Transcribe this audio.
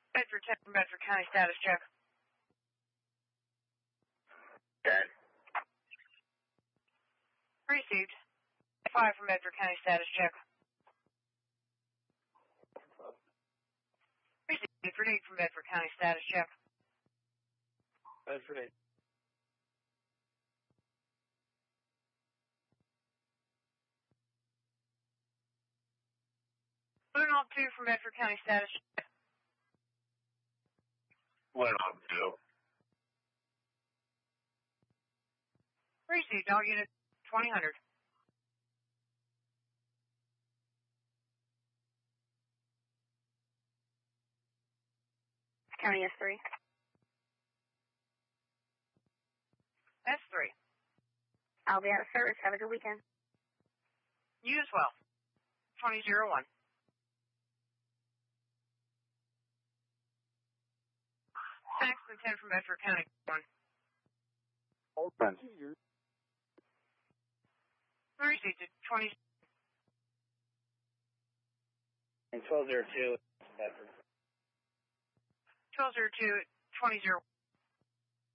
Bedford 10 from Bedford County, status check. 10. Received. 5 from Bedford County, status check. Received. Bedford 8 from Bedford County, status check. Bedford 8. Balloon Hawk 2 from Bedford County, status check. Balloon Hawk 2. Received. All units 2000. County S3. S3. I'll be out of service. Have a good weekend. You as well. 2001. Saxon 10 from Bedford County, 1. Open. Received. 20. And 1202. Bedford. 1202, 2001.